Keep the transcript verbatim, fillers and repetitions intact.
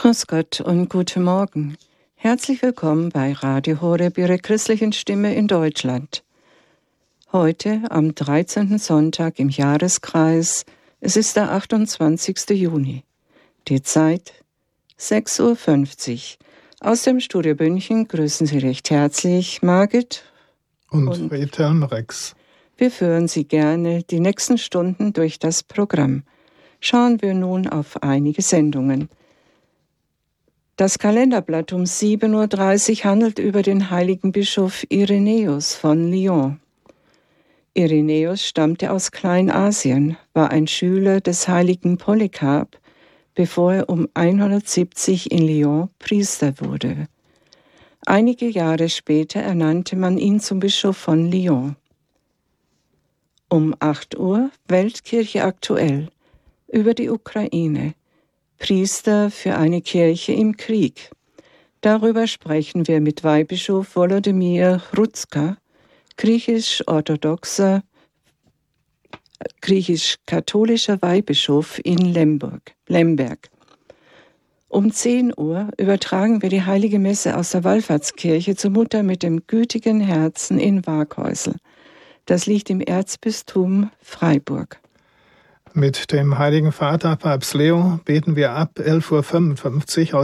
Grüß Gott und guten Morgen. Herzlich willkommen bei Radio Horeb, Ihrer christlichen Stimme in Deutschland. Heute, am dreizehnten Sonntag im Jahreskreis, es ist der achtundzwanzigste Juni. Die Zeit sechs Uhr fünfzig. Aus dem Studio München grüßen Sie recht herzlich Margit und, und Rita und Rex. Wir führen Sie gerne die nächsten Stunden durch das Programm. Schauen wir nun auf einige Sendungen. Das Kalenderblatt um sieben Uhr dreißig handelt über den heiligen Bischof Irenäus von Lyon. Irenäus stammte aus Kleinasien, war ein Schüler des heiligen Polycarp, bevor er um hundertsiebzig in Lyon Priester wurde. Einige Jahre später ernannte man ihn zum Bischof von Lyon. Um acht Uhr Weltkirche aktuell über die Ukraine. Priester für eine Kirche im Krieg. Darüber sprechen wir mit Weihbischof Volodymyr Hruzka, griechisch-orthodoxer, griechisch-katholischer Weihbischof in Lemberg. Lemberg. Um zehn Uhr übertragen wir die Heilige Messe aus der Wallfahrtskirche zur Mutter mit dem gütigen Herzen in Waghäusel. Das liegt im Erzbistum Freiburg. Mit dem Heiligen Vater Papst Leo beten wir ab elf Uhr fünfundfünfzig aus